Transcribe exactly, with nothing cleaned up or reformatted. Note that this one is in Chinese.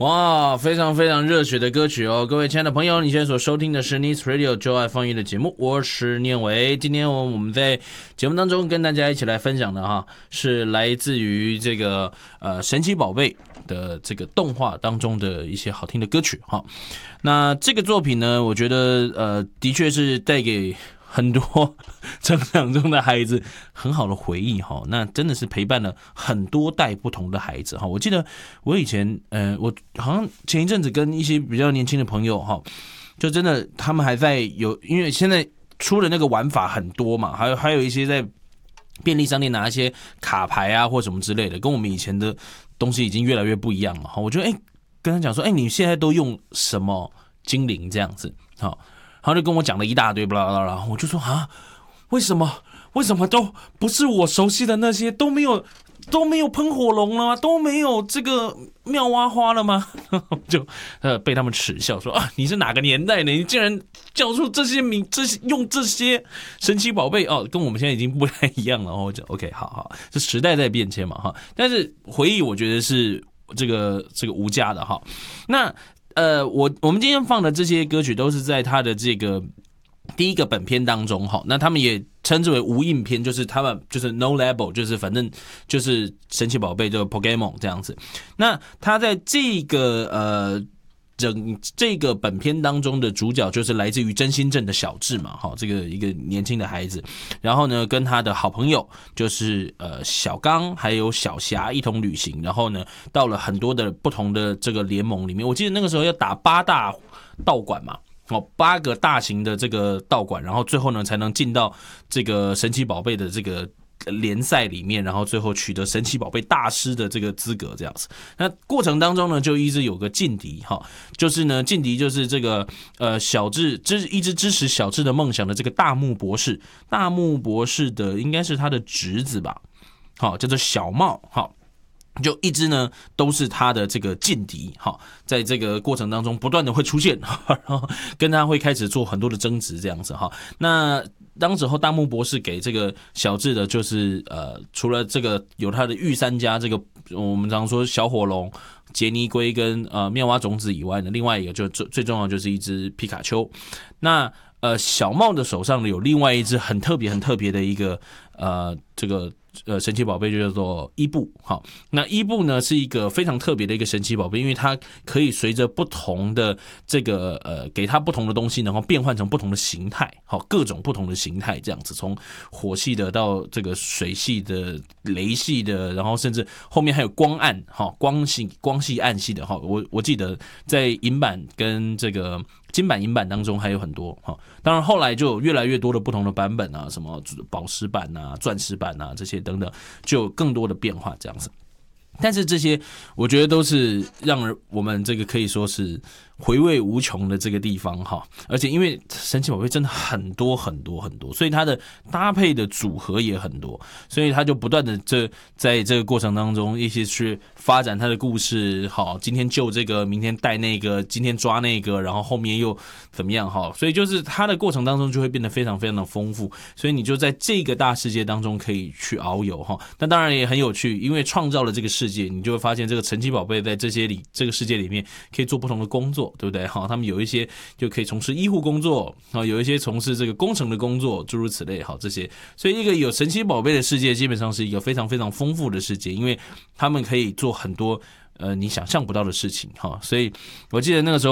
哇，非常非常热血的歌曲哦！各位亲爱的朋友，你现在所收听的是 Nice Radio 就爱放音的节目，我是念维。今天我们在节目当中跟大家一起来分享的哈，是来自于这个呃神奇宝贝的这个动画当中的一些好听的歌曲哈。那这个作品呢，我觉得呃的确是带给很多成长中的孩子很好的回忆哈，那真的是陪伴了很多代不同的孩子哈。我记得我以前，呃，我好像前一阵子跟一些比较年轻的朋友哈，就真的他们还在有，因为现在出的那个玩法很多嘛，还有还有一些在便利商店拿一些卡牌啊或什么之类的，跟我们以前的东西已经越来越不一样了哈。我觉得哎、欸，跟他讲说，哎、欸，你现在都用什么精灵这样子好。然后就跟我讲了一大堆，巴拉巴拉，我就说啊，为什么为什么都不是我熟悉的那些，都没有都没有喷火龙了吗？都没有这个妙蛙花了吗？就呃被他们耻笑说啊，你是哪个年代呢？你竟然叫出这些名，这些用这些神奇宝贝哦，跟我们现在已经不太一样了。我就 OK， 好好，这时代在变迁嘛哈。但是回忆我觉得是这个这个无价的哈。那。呃，我我们今天放的这些歌曲都是在他的这个第一个本片当中哈，那他们也称之为无印片，就是他们就是 no label， 就是反正就是神奇宝贝这个 Pokemon 这样子。那他在这个呃。整这个本片当中的主角就是来自于真心镇的小智嘛，哈，这个一个年轻的孩子，然后呢，跟他的好朋友就是呃小刚还有小霞一同旅行，然后呢，到了很多的不同的这个联盟里面，我记得那个时候要打八大道馆嘛。哦，八个大型的这个道馆，然后最后呢才能进到这个神奇宝贝的这个联赛里面，然后最后取得神奇宝贝大师的这个资格，这样子。那过程当中呢，就一直有个劲敌哈，就是呢劲敌就是这个呃小智支一直支持小智的梦想的这个大木博士，大木博士的应该是他的侄子吧，好叫做小茂哈。就一直呢都是他的这个劲敌哈，在这个过程当中不断的会出现，然后跟他会开始做很多的争执这样子哈。那当时候大木博士给这个小智的就是呃，除了这个有他的御三家这个我们常说小火龙、杰尼龟跟呃妙蛙种子以外呢，另外一个就最重要的就是一只皮卡丘。那呃小茂的手上呢有另外一只很特别很特别的一个呃这个。呃，神奇宝贝就叫做伊布，好，那伊布呢是一个非常特别的一个神奇宝贝，因为它可以随着不同的这个呃，给它不同的东西，然后变换成不同的形态，好，各种不同的形态，这样子，从火系的到这个水系的、雷系的，然后甚至后面还有光暗，哈，光系、光系、暗系的，哈，我我记得在银版跟这个。金版银版当中还有很多哈，当然后来就有越来越多的不同的版本啊，什么宝石版啊、钻石版啊这些等等，就有更多的变化这样子。但是这些我觉得都是让我们这个可以说是回味无穷的这个地方哈，而且因为神奇宝贝真的很多很多很多，所以它的搭配的组合也很多，所以它就不断的这在这个过程当中一起去发展它的故事，好，今天救这个，明天带那个，今天抓那个，然后后面又怎么样哈，所以就是它的过程当中就会变得非常非常的丰富，所以你就在这个大世界当中可以去遨游哈。但当然也很有趣，因为创造了这个世界，你就会发现这个神奇宝贝在这些里这个世界里面可以做不同的工作。对不对？好，他们有一些就可以从事医护工作，有一些从事这个工程的工作，诸如此类。好，这些，所以一个有神奇宝贝的世界，基本上是一个非常非常丰富的世界，因为他们可以做很多呃你想象不到的事情。哈，所以我记得那个时候。